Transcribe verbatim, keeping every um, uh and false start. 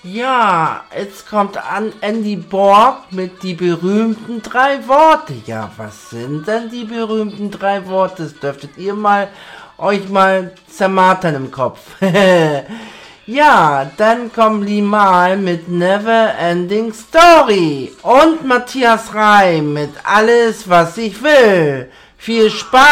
Ja, jetzt kommt an Andy Borg mit die berühmten drei Worte. Ja, was sind denn die berühmten drei Worte? Das dürftet ihr mal euch mal zermartern im Kopf. Ja, dann kommt Limal mit Never Ending Story und Matthias Reim mit Alles, was ich will. Viel Spaß!